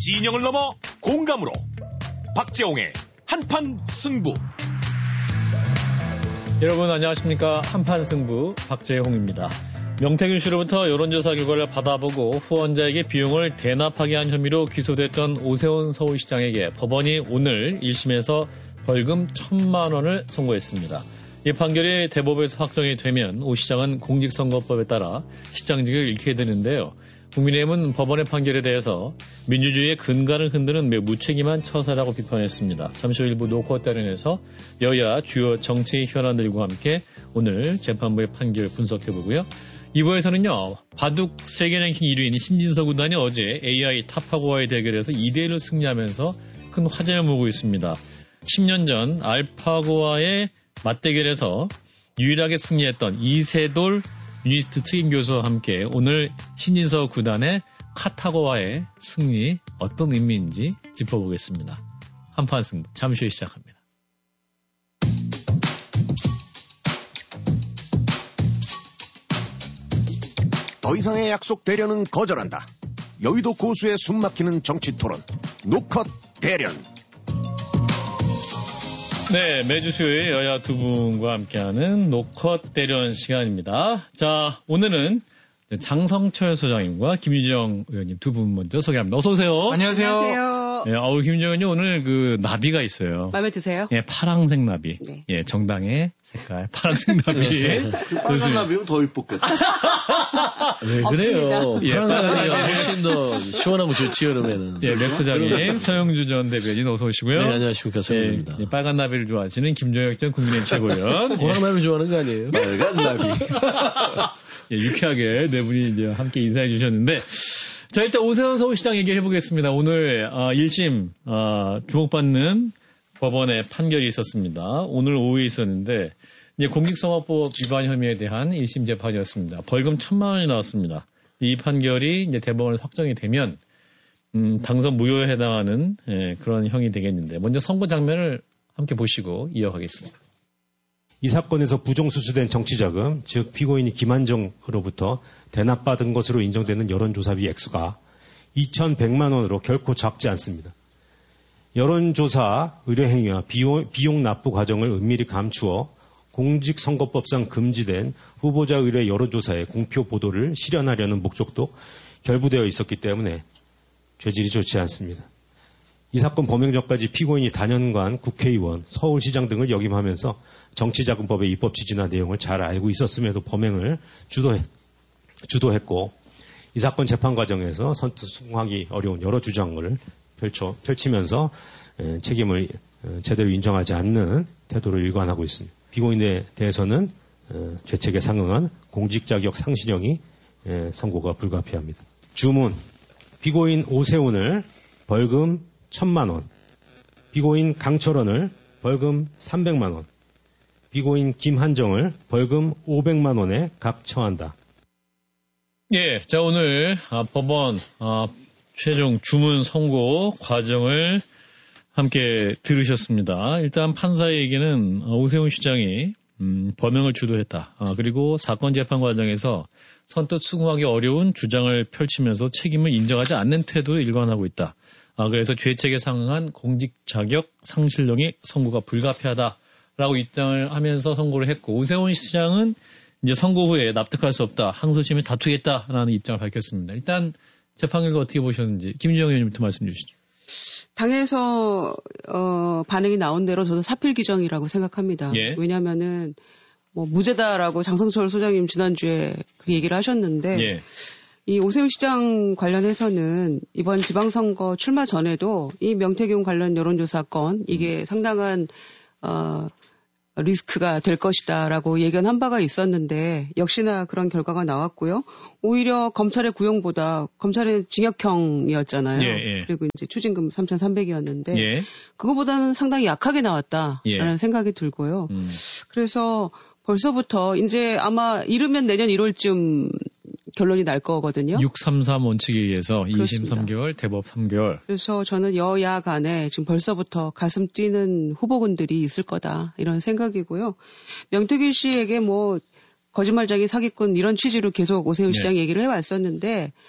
진영을 넘어 공감으로 박재홍의 한판 승부. 여러분 안녕하십니까. 한판 승부 박재홍입니다. 명태균 씨로부터 여론조사 결과를 받아보고 후원자에게 비용을 대납하게 한 혐의로 기소됐던 오세훈 서울시장에게 법원이 오늘 1심에서 벌금 1,000만 원을 선고했습니다. 이 판결이 대법에서 확정이 되면 오 시장은 공직선거법에 따라 시장직을 잃게 되는데요. 국민의힘은 법원의 판결에 대해서 민주주의의 근간을 흔드는 매우 무책임한 처사라고 비판했습니다. 잠시 후 일부 노컷 대련에서 여야 주요 정치 현안들과 함께 오늘 재판부의 판결 분석해보고요. 2부에서는요. 바둑 세계랭킹 1위인 신진서 구단이 어제 AI 탑하고와의 대결에서 2대1로 승리하면서 큰 화제를 모으고 있습니다. 10년 전 알파고와의 맞대결에서 유일하게 승리했던 이세돌 유니스트 특임 교수와 함께 오늘 신진서 구단의 카타고와의 승리 어떤 의미인지 짚어보겠습니다. 한판 승부 잠시 후에 시작합니다. 더 이상의 약속 대련은 거절한다. 여의도 고수의 숨막히는 정치 토론 노컷 대련. 네, 매주 수요일 여야 두 분과 함께하는 노컷 대련 시간입니다. 자, 오늘은 장성철 소장님과 김유정 의원님 두 분 먼저 소개합니다. 어서 오세요. 안녕하세요. 네, 김유정 의원님 오늘 그 나비가 있어요. 마음에 드세요? 예, 파랑색 나비. 네. 예, 정당의 색깔 파랑색 나비. 빨간 나비면 더 이뻤겠다. 왜 그래요? 예, 파란 나비가 훨씬 더 시원하고 좋지, 여름에는. 예, 맥 소장님, 서영주 전 대변인 어서 오시고요. 네, 안녕하십니까, 서영주입니다. 예, 빨간 나비를 좋아하시는 김종혁 전 국민의힘 최고위원. 고랑 나비 좋아하는 거 아니에요? 빨간 나비. 예, 유쾌하게 네 분이 이제 함께 인사해 주셨는데, 자, 일단 오세훈 서울시장 얘기해 보겠습니다. 오늘 1심 주목받는 법원의 판결이 있었습니다. 오늘 오후에 있었는데 이제 공직선거법 위반 혐의에 대한 1심 재판이었습니다. 벌금 1,000만 원이 나왔습니다. 이 판결이 이제 대법원에서 확정이 되면 당선 무효에 해당하는 그런 형이 되겠는데 먼저 선고 장면을 함께 보시고 이어가겠습니다. 이 사건에서 부정수수된 정치자금, 즉 피고인이 김한정으로부터 대납받은 것으로 인정되는 여론조사비 액수가 2,100만 원으로 결코 작지 않습니다. 여론조사 의뢰행위와 비용 납부 과정을 은밀히 감추어 공직선거법상 금지된 후보자 의뢰 여론조사의 공표 보도를 실현하려는 목적도 결부되어 있었기 때문에 죄질이 좋지 않습니다. 이 사건 범행 전까지 피고인이 단연간 국회의원, 서울시장 등을 역임하면서 정치자금법의 입법 취지나 내용을 잘 알고 있었음에도 범행을 주도했고 이 사건 재판 과정에서 선뜻 수긍하기 어려운 여러 주장을 펼치면서 책임을 제대로 인정하지 않는 태도를 일관하고 있습니다. 피고인에 대해서는 죄책에 상응한 공직자격 상실형이 선고가 불가피합니다. 주문, 피고인 오세훈을 벌금 1,000만 원, 피고인 강철원을 벌금 300만 원, 피고인 김한정을 벌금 500만 원에 각 처한다. 예, 자 오늘 법원 최종 주문 선고 과정을 함께 들으셨습니다. 일단 판사에게는 오세훈 시장이 범행을 주도했다. 그리고 사건 재판 과정에서 선뜻 수긍하기 어려운 주장을 펼치면서 책임을 인정하지 않는 태도를 일관하고 있다. 그래서 죄책에 상응한 공직 자격 상실령이 선고가 불가피하다라고 입장을 하면서 선고를 했고 오세훈 시장은 이제 선고 후에 납득할 수 없다. 항소심에서 다투겠다라는 입장을 밝혔습니다. 일단 재판 결과 어떻게 보셨는지 김주영 의원님부터 말씀 주시죠. 당에서 반응이 나온 대로 저도 사필 규정이라고 생각합니다. 예. 왜냐하면은 뭐 무죄다라고 장성철 소장님 지난주에 그 얘기를 하셨는데 예. 이 오세훈 시장 관련해서는 이번 지방선거 출마 전에도 이 명태균 관련 여론조사 건 이게 상당한 리스크가 될 것이다라고 예견한 바가 있었는데 역시나 그런 결과가 나왔고요. 오히려 검찰의 구형보다 검찰의 징역형이었잖아요. 예, 예. 그리고 이제 추징금 3,300이었는데 예. 그거보다는 상당히 약하게 나왔다라는 예. 생각이 들고요. 그래서 벌써부터 이제 아마 이르면 내년 1월쯤 결론이 날 거거든요. 633 원칙에 의해서 2심 3개월, 대법 3개월. 그래서 저는 여야 간에 지금 벌써부터 가슴 뛰는 후보군들이 있을 거다 이런 생각이고요. 명태균 씨에게 뭐 거짓말쟁이 사기꾼 이런 취지로 계속 오세훈 시장 얘기를 해왔었는데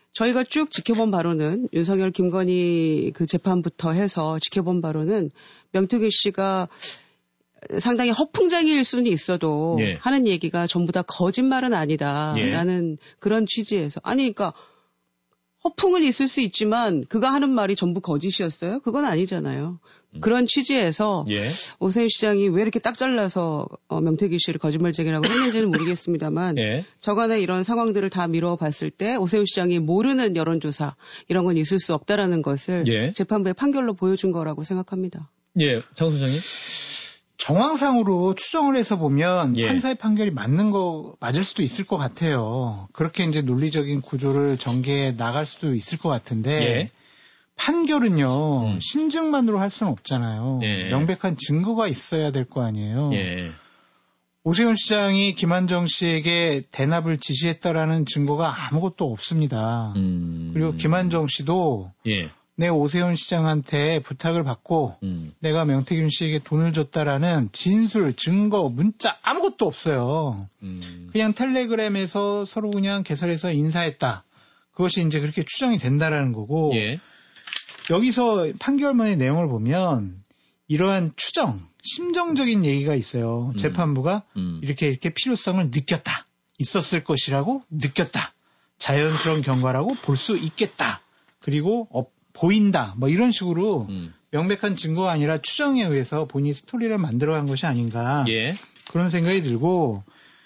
저희가 쭉 지켜본 바로는 윤석열, 김건희 그 재판부터 해서 지켜본 바로는 명태균 씨가 상당히 허풍쟁이일 수는 있어도 예. 하는 얘기가 전부 다 거짓말은 아니다라는 그런 취지에서 아니 그러니까 허풍은 있을 수 있지만 그가 하는 말이 전부 거짓이었어요? 그건 아니잖아요. 그런 취지에서 예. 오세훈 시장이 왜 이렇게 딱 잘라서 명태균 씨를 거짓말쟁이라고 했는지는 모르겠습니다만 예. 저간에 이런 상황들을 다 미뤄봤을 때 오세훈 시장이 모르는 여론조사 이런 건 있을 수 없다라는 것을 예. 재판부의 판결로 보여준 거라고 생각합니다. 예, 장 소장님. 정황상으로 추정을 해서 보면 예. 판사의 판결이 맞을 수도 있을 것 같아요. 그렇게 이제 논리적인 구조를 전개해 나갈 수도 있을 것 같은데 예. 판결은요 심증만으로 할 수는 없잖아요. 예. 명백한 증거가 있어야 될 거 아니에요. 예. 오세훈 시장이 김한정 씨에게 대납을 지시했다라는 증거가 아무것도 없습니다. 그리고 김한정 씨도 예. 내 오세훈 시장한테 부탁을 받고 내가 명태균 씨에게 돈을 줬다라는 진술, 증거, 문자 아무것도 없어요. 그냥 텔레그램에서 서로 그냥 개설해서 인사했다. 그것이 이제 그렇게 추정이 된다라는 거고 예. 여기서 판결문의 내용을 보면 이러한 추정, 심정적인 얘기가 있어요. 재판부가 이렇게 필요성을 느꼈다. 있었을 것이라고 느꼈다. 자연스러운 경과라고 볼 수 있겠다. 그리고 보인다. 뭐 이런 식으로 명백한 증거가 아니라 추정에 의해서 본인이 스토리를 만들어간 것이 아닌가. 예. 그런 생각이 들고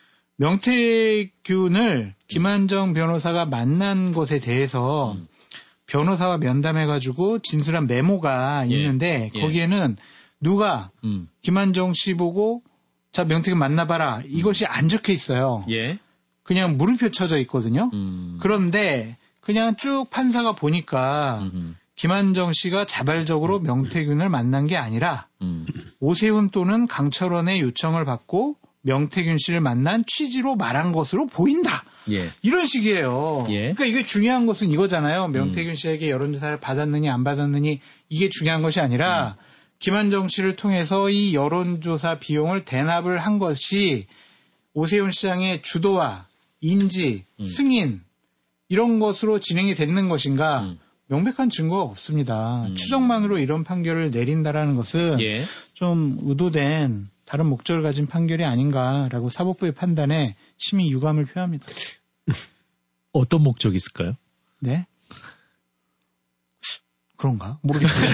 명태균을 김한정 변호사가 만난 것에 대해서 변호사와 면담해가지고 진술한 메모가 있는데 예. 거기에는 누가 김한정 씨 보고 자 명태균 만나봐라 이것이 안 적혀 있어요. 예. 그냥 물음표 쳐져 있거든요. 그런데 그냥 쭉 판사가 보니까 김한정 씨가 자발적으로 명태균을 만난 게 아니라 오세훈 또는 강철원의 요청을 받고 명태균 씨를 만난 취지로 말한 것으로 보인다. 예. 이런 식이에요. 예. 그러니까 이게 중요한 것은 이거잖아요. 명태균 씨에게 여론조사를 받았느니 안 받았느니 이게 중요한 것이 아니라 김한정 씨를 통해서 이 여론조사 비용을 대납을 한 것이 오세훈 시장의 주도와 인지, 승인 이런 것으로 진행이 됐는 것인가 명백한 증거가 없습니다. 추정만으로 이런 판결을 내린다라는 것은 예. 좀 의도된 다른 목적을 가진 판결이 아닌가라고 사법부의 판단에 심히 유감을 표합니다. 어떤 목적이 있을까요? 네? 그런가? 모르겠어요.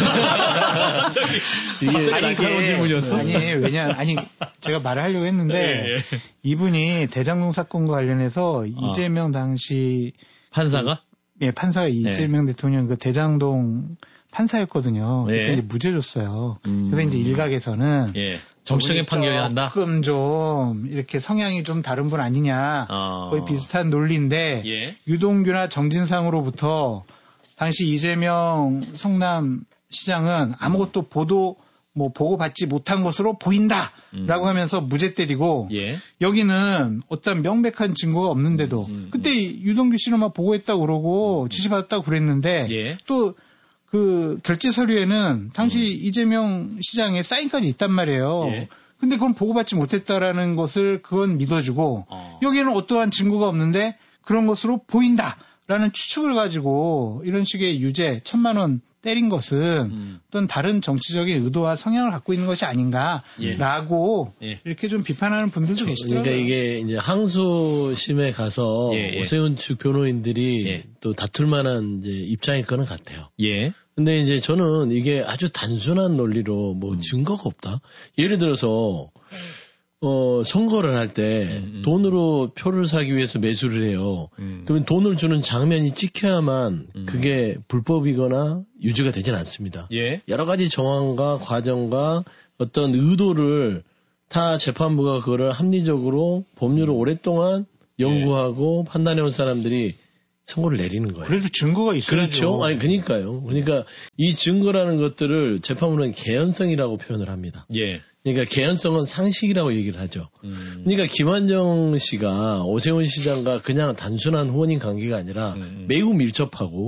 이게 날카로운 질문이었어? 아니, 제가 말을 하려고 했는데, 예. 이분이 대장동 사건과 관련해서 이재명 당시 판사가? 예, 판사가 이재명 대통령 그 대장동 판사였거든요. 예. 그때 이제 무죄 줬어요. 그래서 이제 일각에서는 예. 정치적인 판결이 한다? 조금 좀 이렇게 성향이 좀 다른 분 아니냐. 거의 비슷한 논리인데 예. 유동규나 정진상으로부터 당시 이재명 성남 시장은 아무것도 보고받지 못한 것으로 보인다라고 하면서 무죄 때리고 예. 여기는 어떤 명백한 증거가 없는데도 그때 유동규 씨는 막 보고했다고 그러고 지시받았다고 그랬는데 예. 또 그 결제 서류에는 당시 이재명 시장의 사인까지 있단 말이에요. 예. 근데 그건 보고받지 못했다라는 것을 그건 믿어주고 여기에는 어떠한 증거가 없는데 그런 것으로 보인다라는 추측을 가지고 이런 식의 유죄 1,000만 원 때린 것은 어떤 다른 정치적인 의도와 성향을 갖고 있는 것이 아닌가라고 이렇게 좀 비판하는 분들도 계시더라고요. 그러니까 이게 이제 항소심에 가서 오세훈 측 변호인들이 또 다툴 만한 이제 입장일 거는 같아요. 예. 근데 이제 저는 이게 아주 단순한 논리로 뭐 증거가 없다. 예를 들어서 선거를 할 때 돈으로 표를 사기 위해서 매수를 해요. 그러면 돈을 주는 장면이 찍혀야만 그게 불법이거나 유죄가 되진 않습니다. 예. 여러 가지 정황과 과정과 어떤 의도를 타 재판부가 그거를 합리적으로 법률을 오랫동안 연구하고 판단해온 사람들이 선고를 내리는 거예요. 그래도 증거가 있어야죠. 그렇죠. 아니 그러니까요. 그러니까 이 증거라는 것들을 재판부는 개연성이라고 표현을 합니다. 예. 그러니까 개연성은 상식이라고 얘기를 하죠. 그러니까 김한정 씨가 오세훈 시장과 그냥 단순한 후원인 관계가 아니라 매우 밀접하고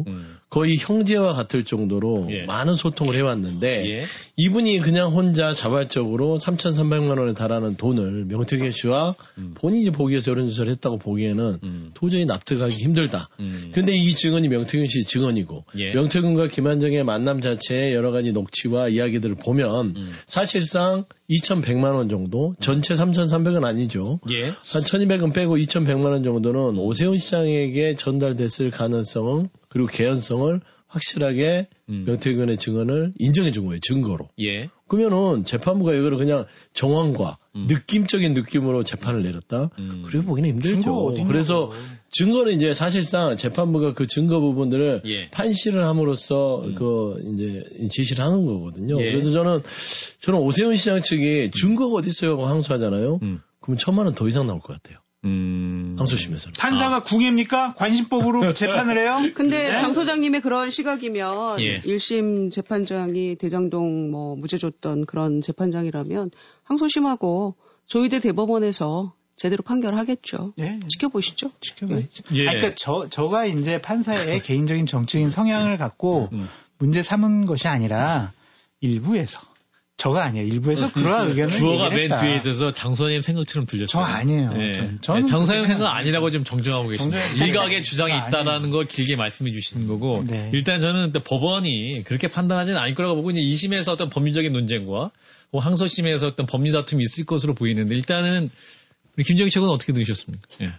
거의 형제와 같을 정도로 예. 많은 소통을 해왔는데 예. 이분이 그냥 혼자 자발적으로 3,300만 원에 달하는 돈을 명태균 씨와 본인이 보기에서 여론조사를 했다고 보기에는 도저히 납득하기 힘들다. 근데 이 증언이 명태균 씨 증언이고 예. 명태균과 김한정의 만남 자체의 여러 가지 녹취와 이야기들을 보면 사실상 2,100만 원 정도 전체 3,300은 아니죠. 예. 한 1,200은 빼고 2,100만 원 정도는 오세훈 시장에게 전달됐을 가능성은 그리고 개연성을 확실하게 명태균의 증언을 인정해 준 거예요. 증거로. 예. 그러면은 재판부가 이거를 그냥 정황과 느낌적인 느낌으로 재판을 내렸다? 그래 보기는 힘들죠. 그래서 증거는 이제 사실상 재판부가 그 증거 부분들을 예. 판시를 함으로써 그 이제 지시를 하는 거거든요. 예. 그래서 저는 오세훈 시장 측이 증거가 어디 있어요 하고 항소하잖아요. 그럼 1,000만 원 더 이상 나올 것 같아요. 항소심에서는. 판사가 궁예입니까? 관심법으로 재판을 해요? 근데 장 소장님의 그런 시각이면 예. 1심 재판장이 대장동 뭐 무죄 줬던 그런 재판장이라면 항소심하고 조의대 대법원에서 제대로 판결하겠죠. 예. 지켜보시죠. 지켜봐야죠. 예. 그러니까 저가 이제 판사의 개인적인 정치적인 성향을 갖고 문제 삼은 것이 아니라 일부에서 저가 아니에요. 일부에서 그러한 의견을 주어가 맨 얘기했다. 뒤에 있어서 장 소장님 생각처럼 들렸어요. 저 아니에요. 예. 저는 장 소장님 그냥- 생각 아니라고 지금 정정하고 계십니다. 일각의 주장이 있다라는 걸 길게 말씀해 주시는 거고 네. 일단 저는 법원이 그렇게 판단하지는 않을 거라고 보고 이제 2심에서 어떤 법리적인 논쟁과 항소심에서 어떤 법리 다툼이 있을 것으로 보이는데 일단은 우리 김정희 최고는 어떻게 들으셨습니까? 예.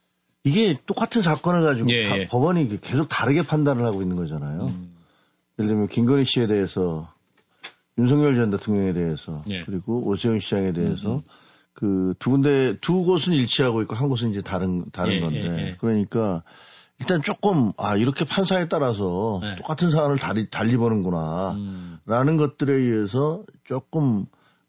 이게 똑같은 사건을 가지고 예. 법원이 계속 다르게 판단을 하고 있는 거잖아요. 예를 들면 김건희 씨에 대해서 윤석열 전 대통령에 대해서 예. 그리고 오세훈 시장에 대해서 그 두 곳은 일치하고 있고 한 곳은 이제 다른 예, 건데 예. 그러니까 일단 조금 이렇게 판사에 따라서 네. 똑같은 사안을 달리 보는구나 라는 것들에 의해서 조금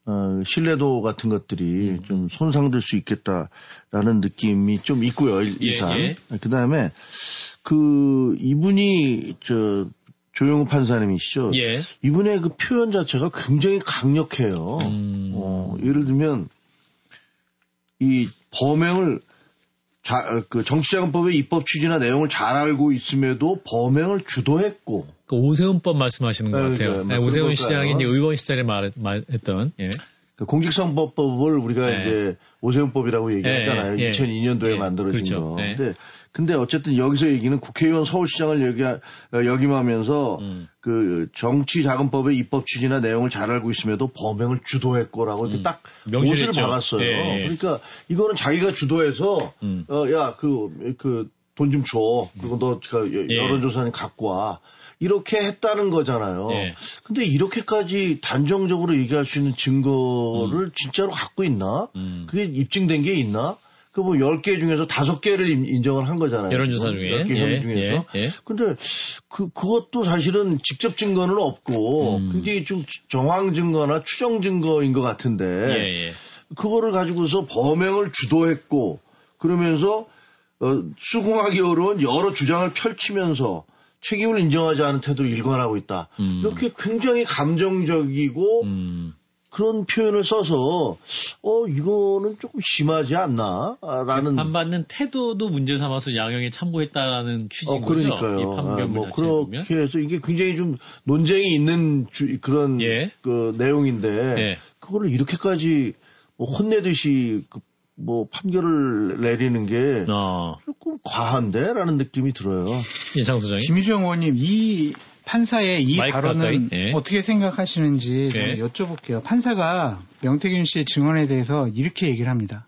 신뢰도 같은 것들이 좀 손상될 수 있겠다라는 느낌이 좀 있고요. 일단 예. 그다음에 이분이 조영우 판사님이시죠. 예. 이분의 그 표현 자체가 굉장히 강력해요. 예를 들면 이 범행을 정치자금법의 입법 취지나 내용을 잘 알고 있음에도 범행을 주도했고. 그 오세훈법 말씀하시는 것 같아요. 네, 오세훈 그럴까요? 시장이 이제 의원 시절에 말했던. 예. 공직선거법을 우리가 네. 이제 오세훈법이라고 얘기했잖아요. 예. 2002년도에 예. 만들어진 그렇죠. 거. 네. 근데 어쨌든 여기서 얘기는 국회의원 서울시장을 역임하면서 그 정치자금법의 입법 취지나 내용을 잘 알고 있음에도 범행을 주도했고라고 이렇게 딱 명시했죠. 못을 박았어요. 예. 그러니까 이거는 자기가 주도해서 야 그 돈 좀 줘. 그리고 너 여론조사는 갖고 와. 이렇게 했다는 거잖아요. 예. 근데 이렇게까지 단정적으로 얘기할 수 있는 증거를 진짜로 갖고 있나? 그게 입증된 게 있나? 그 뭐 10개 중에서 5개를 인정을 한 거잖아요. 여론조사 중에. 10개 혐의 중에서. 예. 근데 그것도 사실은 직접 증거는 없고 굉장히 좀 정황 증거나 추정 증거인 것 같은데 예. 그거를 가지고서 범행을 주도했고 그러면서 수긍하기 어려운 여러 주장을 펼치면서 책임을 인정하지 않은 태도를 일관하고 있다. 이렇게 굉장히 감정적이고 그런 표현을 써서 이거는 조금 심하지 않나? 라는 재판받는 태도도 문제 삼아서 양형에 참고했다라는 취지인 거죠. 그러니까요. 이 판결문 뭐 자체를 보면. 그렇게 해서 이게 굉장히 좀 논쟁이 있는 그런 예. 그 내용인데 예. 그거를 이렇게까지 뭐 혼내듯이 뭐 판결을 내리는 게 조금 과한데라는 느낌이 들어요. 장 소장님. 김유정 의원님 이 판사의 이 마이크 발언은 가까이. 예. 어떻게 생각하시는지 예. 좀 여쭤볼게요. 판사가 명태균 씨의 증언에 대해서 이렇게 얘기를 합니다.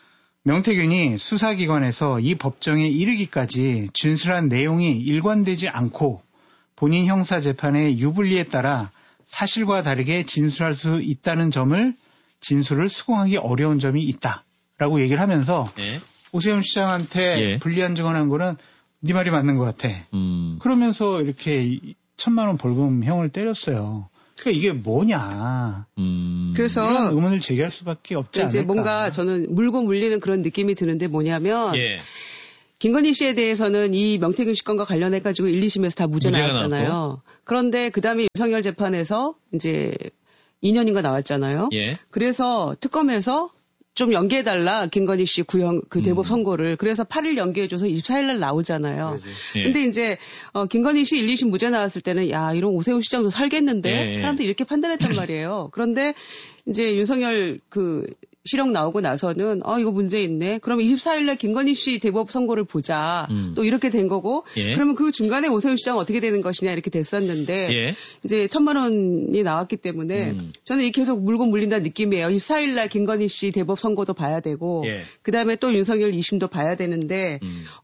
명태균이 수사기관에서 이 법정에 이르기까지 진술한 내용이 일관되지 않고 본인 형사재판의 유불리에 따라 사실과 다르게 진술할 수 있다는 점을 진술을 수긍하기 어려운 점이 있다라고 얘기를 하면서 예. 오세훈 시장한테 예. 불리한 증언한 거는 네 말이 맞는 것 같아. 그러면서 이렇게 1,000만 원 벌금형을 때렸어요. 그러니까 이게 뭐냐. 그래서 이런 의문을 제기할 수밖에 없지 않을까. 이제 뭔가 저는 물고 물리는 그런 느낌이 드는데 뭐냐면 예. 김건희 씨에 대해서는 이 명태균 씨 건과 관련해가지고 1, 2심에서 다 무죄 나왔잖아요. 그런데 그 다음에 윤석열 재판에서 이제 2년인가 나왔잖아요. 예. 그래서 특검에서 좀 연기해달라. 김건희 씨 그 대법 선고를. 그래서 8일 연기해줘서 24일날 나오잖아요. 예. 근데 이제, 김건희 씨 1, 2심 무죄 나왔을 때는, 야, 이런 오세훈 시장도 살겠는데? 사람들이 이렇게 판단했단 말이에요. 그런데 이제 윤석열 실형 나오고 나서는, 이거 문제 있네. 그럼 24일날 김건희 씨 대법 선고를 보자. 또 이렇게 된 거고. 예. 그러면 그 중간에 오세훈 시장 어떻게 되는 것이냐 이렇게 됐었는데. 예. 이제 1,000만 원이 나왔기 때문에 저는 이 계속 물고 물린다는 느낌이에요. 24일날 김건희 씨 대법 선고도 봐야 되고. 예. 그 다음에 또 윤석열 2심도 봐야 되는데.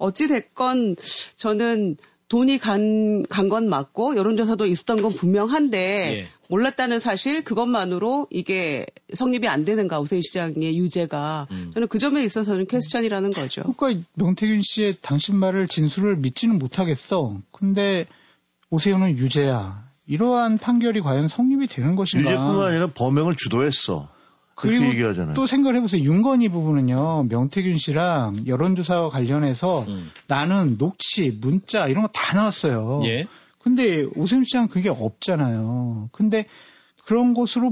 어찌됐건 저는 돈이 간 건 맞고 여론조사도 있었던 건 분명한데 예. 몰랐다는 사실 그것만으로 이게 성립이 안 되는가 오세훈 시장의 유죄가 저는 그 점에 있어서는 퀘스천이라는 거죠. 그러니까 명태균 씨의 당신 말을 진술을 믿지는 못하겠어. 근데 오세훈은 유죄야. 이러한 판결이 과연 성립이 되는 것인가. 유죄뿐만 아니라 범행을 주도했어. 그렇게 얘기하잖아요. 또 생각을 해보세요. 윤건희 부분은요. 명태균 씨랑 여론조사와 관련해서 나는 녹취, 문자 이런 거 다 나왔어요. 예. 근데 오세훈 씨랑 그게 없잖아요. 근데 그런 것으로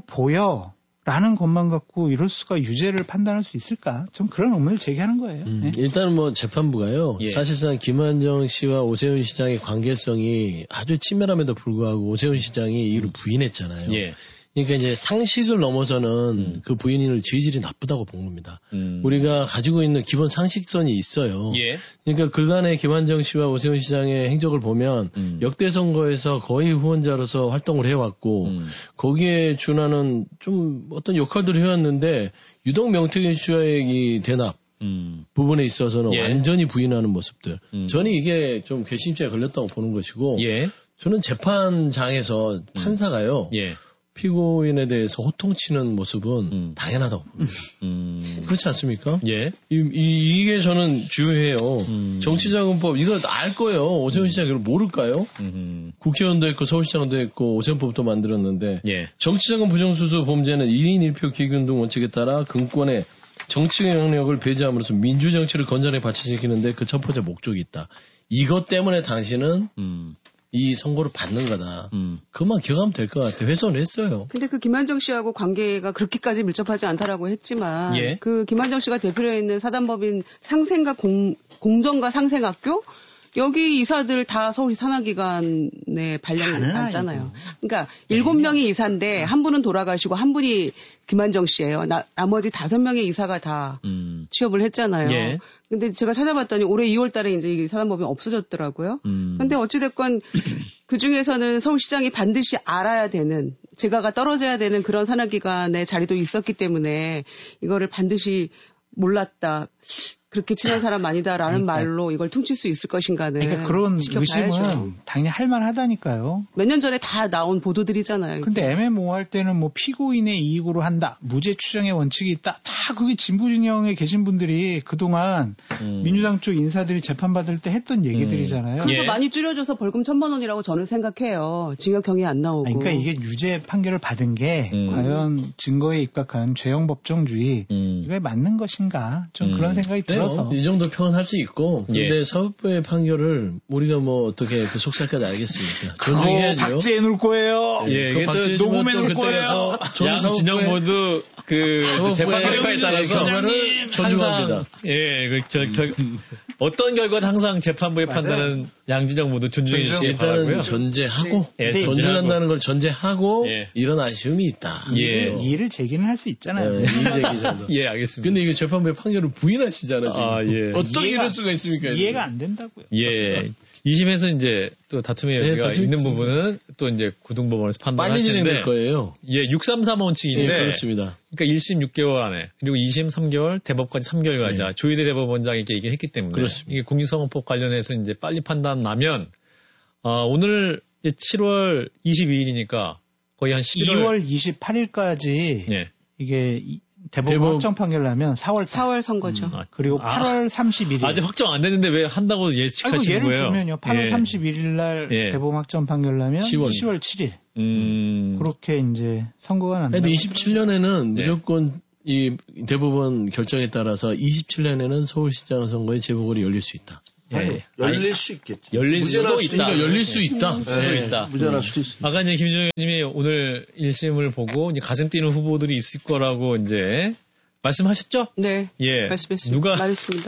보여라는 것만 갖고 이럴 수가 유죄를 판단할 수 있을까? 좀 그런 의문을 제기하는 거예요. 네. 일단은 뭐 재판부가요. 예. 사실상 김한정 씨와 오세훈 시장의 관계성이 아주 치밀함에도 불구하고 오세훈 시장이 이를 부인했잖아요. 예. 그러니까 이제 상식을 넘어서는 그 부인을 지질이 나쁘다고 본 겁니다. 우리가 가지고 있는 기본 상식선이 있어요. 예. 그러니까 그간의 김한정 씨와 오세훈 시장의 행적을 보면 역대 선거에서 거의 후원자로서 활동을 해왔고 거기에 준하는 좀 어떤 역할들을 해왔는데 유독 명태균 씨와의 이 대납 부분에 있어서는 예. 완전히 부인하는 모습들. 저는 이게 좀 괘씸죄에 걸렸다고 보는 것이고 예. 저는 재판장에서 판사가요. 예. 피고인에 대해서 호통치는 모습은 당연하다고 봅니다. 그렇지 않습니까? 예. 이게 저는 중요해요. 정치자금법 이거 알 거예요. 오세훈 시장 이걸 모를까요? 국회의원도 했고 서울시장도 했고 오세훈법도 만들었는데 예. 정치자금 부정수수 범죄는 1인 1표 기금등 원칙에 따라 금권의 정치 영역을 배제함으로써 민주정치를 건전하게 발전시키는데 그 첫 번째 목적이 있다. 이것 때문에 당신은 이 선고를 받는 거다. 그것만 기억하면 될 것 같아요. 훼손을 했어요. 근데 그 김한정 씨하고 관계가 그렇게까지 밀접하지 않다라고 했지만 예. 그 김한정 씨가 대표로 있는 사단법인 상생과 공정과 상생학교 여기 이사들 다 서울시 산하기관에 발령받잖아요. 그러니까 7명이 이사인데 한 분은 돌아가시고 한 분이 김한정 씨예요. 나머지 5명의 이사가 다 취업을 했잖아요. 예. 근데 제가 찾아봤더니 올해 2월 달에 이제 이 사단법인이 없어졌더라고요. 근데 어찌됐건 그 중에서는 서울시장이 반드시 알아야 되는, 재가가 떨어져야 되는 그런 산하기관의 자리도 있었기 때문에 이거를 반드시 몰랐다. 그렇게 친한 사람 아니다라는 말로 이걸 퉁칠 수 있을 것인가는 그러니까 그런 지켜봐야죠. 의심은 당연히 할 만하다니까요. 몇 년 전에 다 나온 보도들이잖아요. 근데 애매모호할 때는 뭐 피고인의 이익으로 한다, 무죄 추정의 원칙이 있다, 다 그게 진보 진영에 계신 분들이 그동안 민주당 쪽 인사들이 재판받을 때 했던 얘기들이잖아요. 그래서 예. 많이 줄여줘서 벌금 1,000만 원이라고 저는 생각해요. 징역형이 안 나오고. 그러니까 이게 유죄 판결을 받은 게 과연 증거에 입각한 죄형 법정주의 이게 맞는 것인가 좀 그런 생각이 들어서 이 정도 표현할 수 있고 근데 예. 사법부의 판결을 우리가 뭐 어떻게 그 속살까지 알겠습니까? 존중해야죠. 박제해 놓을 거예요. 예, 이게 또 녹음해 놓을 거예요. 양 진영 모두 그 재판 결과에 따라서 결과를 존중합니다. 예, 어떤 결과는 항상 재판부의 맞아요. 판단은 양진영 모두 존중해 주시기 일단은 바라고요. 전제하고 예, 존중한다는 걸 전제하고 예. 이런 아쉬움이 있다. 예. 이의를 제기는 할 수 있잖아요. 예, 이의제기 정도. 예, 알겠습니다. 근데 이게 재판부의 판결을 부인하시잖아요. 지금. 아, 예. 어떻게 이럴 수가 있습니까? 이해가 안 된다고요. 예. 2심에서 이제 또 다툼의 여지가 다툼이 있는 있습니다. 부분은 또 이제 고등법원에서 빨리 판단하시는데 진행될 거예요. 예, 633 원칙인데 예, 그렇습니다. 그러니까 1심 6개월 안에 그리고 2심 3개월, 대법까지 3개월 가자. 조희대 대법원장에게 얘기를 했기 때문에 그렇습니다. 이게 공직선거법 관련해서 이제 빨리 판단 나면 오늘 7월 22일이니까 거의 한 11월 2월 28일까지 예. 이게 대법원 확정 판결 나면 4월 선거죠. 그리고 8월 31일. 아직 확정 안 됐는데 왜 한다고 예측하시는 예를 거예요? 들면요. 8월 예. 31일 날 예. 대법원 확정 판결 나면 10월 7일. 그렇게 그렇게 이제 선거가 난다. 근데 27년에는 네. 무조건 이 대법원 결정에 따라서 27년에는 서울시장 선거에 재보궐이 열릴 수 있다. 예. 열릴 수 있겠지. 열릴 수도 있다. 그러니까 열릴 수 있다. 수도 있다. 무죄할 수도 있습니다. 아까 이제 김정현 님이 오늘 1심을 보고 이제 가슴 뛰는 후보들이 있을 거라고 이제 말씀하셨죠? 네. 예. 말씀했습니다. 말했습니다.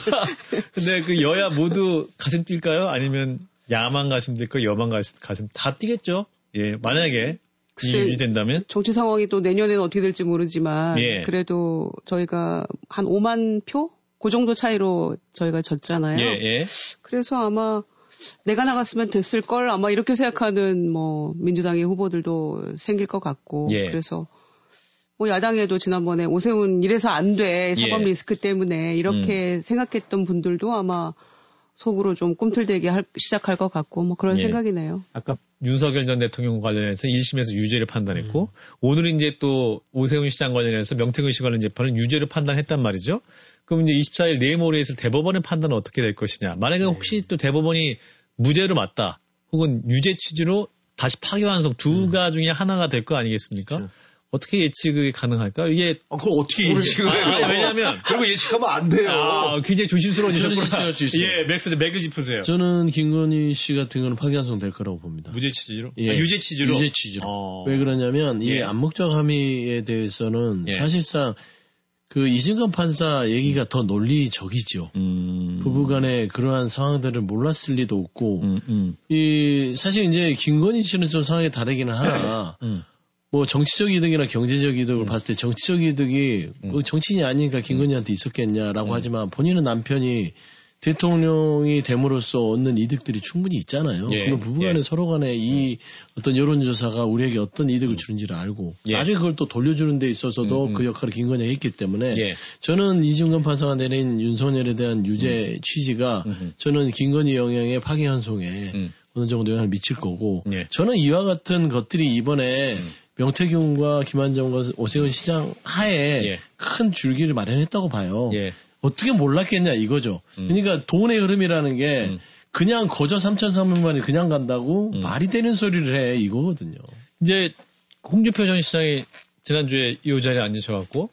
근데 그 여야 모두 가슴 뛸까요? 아니면 야만 가슴 뛸까요? 여만 가슴 다 뛰겠죠? 예. 만약에 유지된다면? 정치 상황이 또 내년에는 어떻게 될지 모르지만. 예. 그래도 저희가 한 5만 표? 그 정도 차이로 저희가 졌잖아요. 예, 예. 그래서 아마 내가 나갔으면 됐을 걸 아마 이렇게 생각하는 뭐 민주당의 후보들도 생길 것 같고. 예. 그래서 뭐 야당에도 지난번에 오세훈 이래서 안 돼. 사법 리스크 때문에 이렇게 생각했던 분들도 아마 속으로 좀 꿈틀대기 시작할 것 같고 뭐 그런 생각이네요. 아까 윤석열 전 대통령 관련해서 1심에서 유죄를 판단했고 오늘은 이제 또 오세훈 시장 관련해서 명태균 씨 관련 재판은 유죄를 판단했단 말이죠. 그럼 이제 24일 내모레에 있을 대법원의 판단은 어떻게 될 것이냐. 만약에 혹시 또 대법원이 무죄로 맞다 혹은 유죄 취지로 다시 파기환송 두가 중에 하나가 될 거 아니겠습니까? 그렇죠. 어떻게 예측이 가능할까? 이게. 그걸 어떻게 예측을 해요? 왜냐면. 그런 거 예측하면 안 돼요. 굉장히 조심스러워지셨구나. 예측할 수 있어요. 예, 맥을 짚으세요. 저는 김건희 씨 같은 거는 파기환송 될 거라고 봅니다. 무죄 취지로? 예. 유죄 취지로? 유죄 취지로. 왜 그러냐면, 이 암묵적 함의에 대해서는 사실상 그 이승관 판사 얘기가 더 논리적이죠. 부부간에 그러한 상황들을 몰랐을 리도 없고, 사실 이제 김건희 씨는 좀 상황이 다르기는 하나, 뭐 정치적 이득이나 경제적 이득을 봤을 때 정치적 이득이 정치인이 아니니까 김건희한테 있었겠냐라고 하지만 본인은 남편이 대통령이 됨으로써 얻는 이득들이 충분히 있잖아요. 그럼 부부간에 서로 간에 이 어떤 여론조사가 우리에게 어떤 이득을 주는지를 알고 나중에 그걸 또 돌려주는 데 있어서도 그 역할을 김건희가 했기 때문에 저는 이중근 판사가 내린 윤석열에 대한 유죄 취지가 저는 김건희 영향의 파기환송에 어느 정도 영향을 미칠 거고 저는 이와 같은 것들이 이번에 명태균과 김한정과 오세훈 시장 하에 큰 줄기를 마련했다고 봐요. 어떻게 몰랐겠냐 이거죠. 그러니까 돈의 흐름이라는 게 그냥 거저 3,300만이 그냥 간다고 말이 되는 소리를 해 이거거든요. 이제 홍준표 전 시장이 지난주에 이 자리에 앉으셔갖고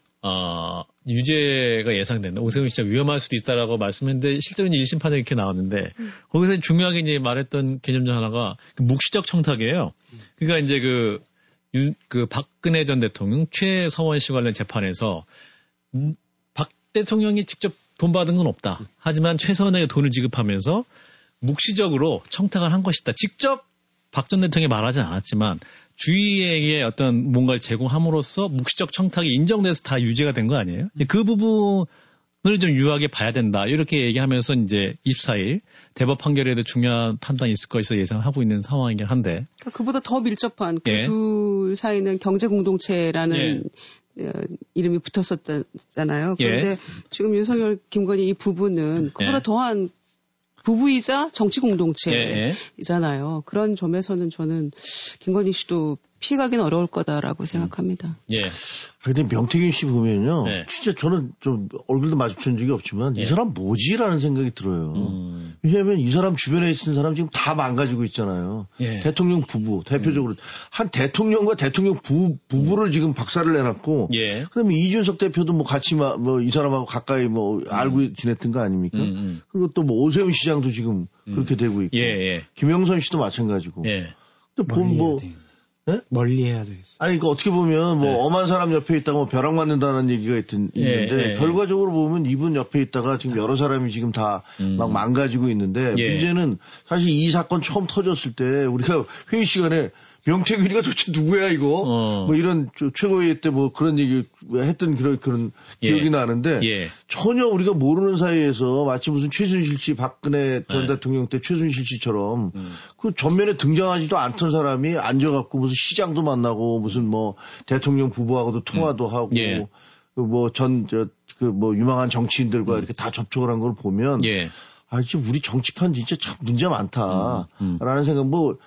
유죄가 예상된다. 오세훈 시장 위험할 수도 있다라고 말씀했는데 실제로 이제 1심 판정이 이렇게 나왔는데 거기서 중요하게 이제 말했던 개념 중 하나가 그 묵시적 청탁이에요. 그러니까 이제 그 박근혜 전 대통령 최서원 씨 관련 재판에서 박 대통령이 직접 돈 받은 건 없다. 하지만 최서원에게 돈을 지급하면서 묵시적으로 청탁을 한 것이다. 직접 박 전 대통령이 말하지 않았지만 주위에게 어떤 뭔가를 제공함으로써 묵시적 청탁이 인정돼서 다 유죄가 된 거 아니에요? 그 부분을 좀 유하게 봐야 된다. 이렇게 얘기하면서 이제 24일 대법 판결에도 중요한 판단이 있을 것이라 예상하고 있는 상황이긴 한데. 그러니까 그보다 더 밀접한 그 둘 사이는 경제 공동체라는 이름이 붙었었잖아요. 그런데 지금 윤석열, 김건희 이 부부는 그보다 더한 부부이자 정치 공동체이잖아요. 그런 점에서는 저는 김건희 씨도 피해가기는 어려울 거다라고 생각합니다. 근데 명태균 씨 보면요. 진짜 저는 좀 얼굴도 마주친 적이 없지만 이 사람 뭐지라는 생각이 들어요. 왜냐하면 이 사람 주변에 있는 사람 지금 다 망가지고 있잖아요. 대통령 부부 대표적으로 한 대통령과 대통령 부부를 지금 박살을 내놨고 그다음에 이준석 대표도 뭐 같이 뭐 이 사람하고 가까이 뭐 알고 지냈던 거 아닙니까? 그리고 또 뭐 오세훈 시장도 지금 그렇게 되고 있고 김영선 씨도 마찬가지고. 또 보면 뭐 멀리 해야 되겠어. 아니, 그러니까 어떻게 보면 뭐 엄한 사람 옆에 있다가 뭐 벼락 맞는다는 얘기가 있는데 결과적으로 보면 이분 옆에 있다가 지금 여러 사람이 지금 다 막 망가지고 있는데 문제는 사실 이 사건 처음 터졌을 때 우리가 회의 시간에 명태균이가 도대체 누구야 이거? 뭐 이런 최고회의 때 뭐 그런 얘기 했던 그런 기억이 나는데 전혀 우리가 모르는 사이에서 마치 무슨 최순실 씨 박근혜 전 대통령 때 최순실 씨처럼 그 전면에 등장하지도 않던 사람이 앉아갖고 무슨 시장도 만나고 무슨 뭐 대통령 부부하고도 통화도 하고 뭐 뭐 유망한 정치인들과 이렇게 다 접촉을 한 걸 보면 지금 우리 정치판 진짜 참 문제 많다라는 생각. 뭐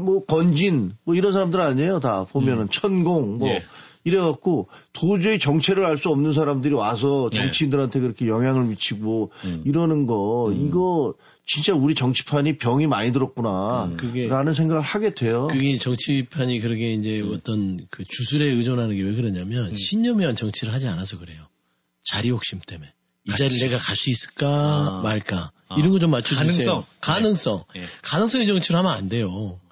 건진 뭐 이런 사람들 아니에요. 다 보면은 천공 뭐 이래갖고 도저히 정체를 알 수 없는 사람들이 와서 정치인들한테 그렇게 영향을 미치고 이러는 거 이거 진짜 우리 정치판이 병이 많이 들었구나라는 생각을 하게 돼요. 그게 정치판이 그렇게 이제 어떤 그 주술에 의존하는 게 왜 그러냐면 신념이한 정치를 하지 않아서 그래요. 자리 욕심 때문에. 이 자리를 내가 갈 수 있을까 말까 이런 거 좀 맞춰주세요. 가능성. 가능성의 정치를 하면 안 돼요.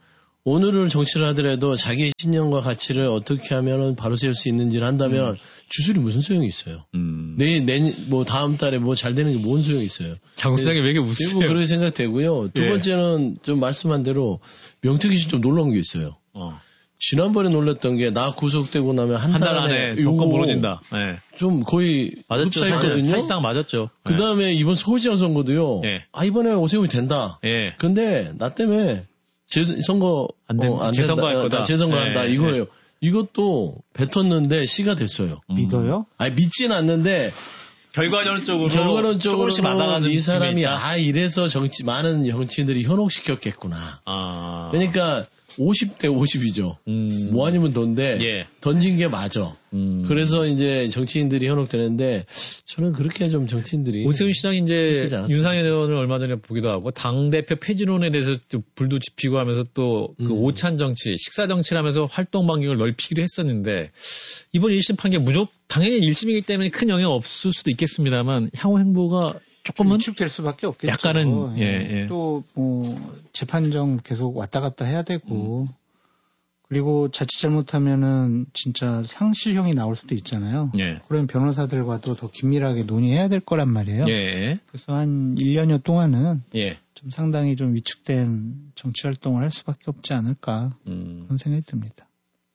오늘을 정치를 하더라도 자기의 신념과 가치를 어떻게 하면은 바로 세울 수 있는지를 한다면 주술이 무슨 소용이 있어요. 뭐 다음 달에 뭐 잘 되는 게 뭔 소용이 있어요. 장수장이 왜 이렇게 웃으세요? 그렇게 생각되고요. 두 번째는 좀 말씀한 대로 명태균 씨 좀 놀라운 게 있어요. 지난번에 놀랐던 게 나 구속되고 나면 한 달 안에 요거 무너진다. 네. 좀 거의 맞았죠. 사실상 맞았죠. 그 다음에 이번 서울시장 선거도요. 이번에 오세훈이 된다. 근데 나 때문에 재선거 재선거할 거다. 재선거한다 이거예요. 이것도 뱉었는데 시가 됐어요. 믿어요? 아니 믿진 않는데 결과론적으로 조금씩 받아가는 이 사람이 이래서 많은 정치인들이 현혹시켰겠구나. 그러니까 50대 50이죠. 뭐 아니면 돈데 던진 게 맞아. 그래서 이제 정치인들이 현혹되는데 저는 그렇게 좀 정치인들이 오세훈 시장이 이제 윤상현 의원을 얼마 전에 보기도 하고 당대표 폐지론에 대해서 불도 지피고 하면서 또 그 오찬 정치, 식사 정치라면서 활동 반경을 넓히기도 했었는데 이번 1심 판결 당연히 1심이기 때문에 큰 영향 없을 수도 있겠습니다만 향후 행보가 조금은 위축될 수밖에 없겠죠. 약간은 또 뭐 재판정 계속 왔다 갔다 해야 되고 그리고 자칫 잘못하면은 진짜 상실형이 나올 수도 있잖아요. 그러면 변호사들과도 더 긴밀하게 논의해야 될 거란 말이에요. 그래서 한 1년여 동안은 좀 상당히 좀 위축된 정치 활동을 할 수밖에 없지 않을까 그런 생각이 듭니다.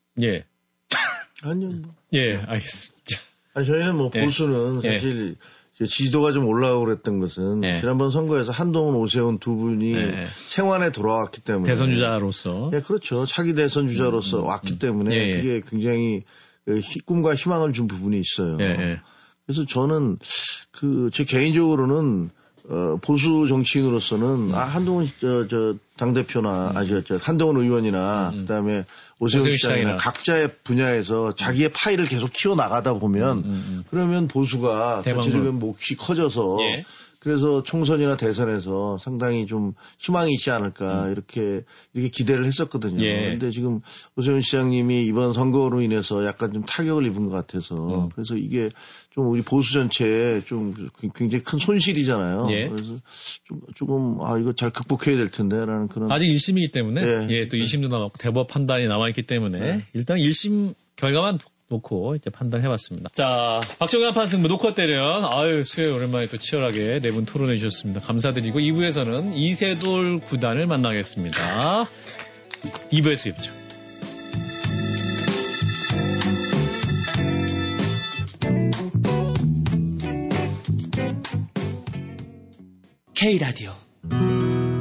아니요. 알겠습니다. 아니 저희는 뭐 보수는 사실 지지도가 좀 올라오고 그랬던 것은 지난번 선거에서 한동훈, 오세훈 두 분이 생환에 돌아왔기 때문에 대선주자로서 그렇죠. 차기 대선주자로서 왔기 때문에 그게 굉장히 꿈과 희망을 준 부분이 있어요. 그래서 저는 제 개인적으로는 보수 정치인으로서는 한동훈 당대표나 한동훈 의원이나 그다음에 오세훈 시장이나 각자의 분야에서 자기의 파일을 계속 키워 나가다 보면 그러면 보수가 전체적인 몫이 커져서 그래서 총선이나 대선에서 상당히 좀 희망이 있지 않을까 이렇게 기대를 했었거든요. 그런데 지금 오세훈 시장님이 이번 선거로 인해서 약간 좀 타격을 입은 것 같아서 그래서 이게 좀 우리 보수 전체에 좀 굉장히 큰 손실이잖아요. 그래서 조금 이거 잘 극복해야 될 텐데라는 그런 아직 1심이기 때문에 또 2심도 남았고 대법 판단이 남아있기 때문에 일단 1심 결과만 놓고 이제 판단해봤습니다. 자, 박정희 한판 승부 노컷 대련. 수요일 오랜만에 또 치열하게 네 분 토론해 주셨습니다. 감사드리고 2부에서는 이세돌 구단을 만나겠습니다. 2부에서 뵙죠. K라디오